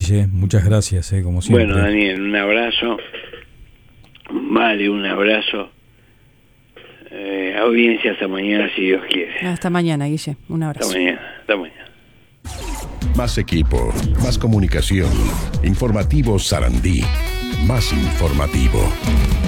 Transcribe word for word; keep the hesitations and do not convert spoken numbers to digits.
Guille. Muchas gracias, eh, como siempre. Bueno, Daniel, un abrazo. Vale, un abrazo. Eh, audiencia hasta mañana, si Dios quiere. Hasta mañana, Guille. Un abrazo. Hasta mañana, hasta mañana. Más equipo, más comunicación. Informativo Sarandí. Más informativo.